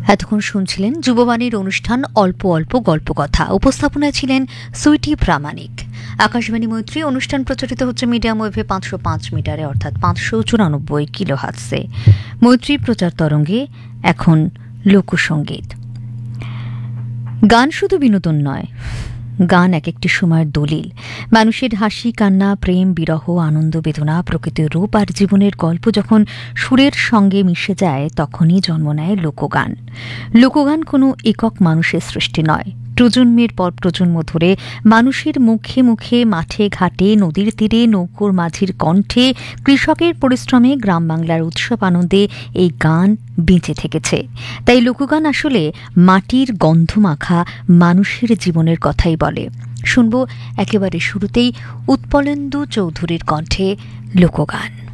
এতক্ষণ শুনছিলেন যুববাণীর অনুষ্ঠান অল্প অল্প গল্পকথা। উপস্থাপনায় ছিলেন সুইটি প্রামাণিক। আকাশবাণী মৈত্রী অনুষ্ঠান প্রচারিত হচ্ছে মিডিয়াম ওয়েভে 505 মিটারে অর্থাৎ 594 কিলোহার্টজে। মৈত্রী প্রচার তরঙ্গে এখন লোকসঙ্গীত। গান শুধু বিনোদন নয়, গান এক একটি সময়ের দলিল। মানুষের হাসি, কান্না, প্রেম, বিরহ, আনন্দ, বেদনা, প্রকৃতির রূপ আর জীবনের গল্প যখন সুরের সঙ্গে মিশে যায় তখনই জন্ম নেয় লোকগান। লোকগান কোনো একক মানুষের সৃষ্টি নয়, প্রজন্মের পর প্রজন্ম ধরে মানুষের মুখে মুখে, মাঠে ঘাটে, নদীর তীরে, নৌকোর মাঝির কণ্ঠে, কৃষকের পরিশ্রমে, গ্রাম বাংলার উৎসব আনন্দে এই গান বেঁচে থেকেছে। তাই লোকগান আসলে মাটির গন্ধ মাখা মানুষের জীবনের কথাই বলে। শুনব একেবারে শুরুতেই উৎপলেন্দু চৌধুরীর কণ্ঠে লোকগান।